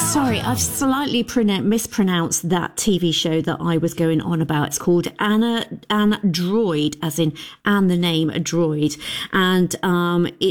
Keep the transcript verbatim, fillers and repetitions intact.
sorry, I've slightly pronoun- mispronounced that T V show that I was going on about. It's called Anna Anna Droid, as in Anne the name a droid, and um, it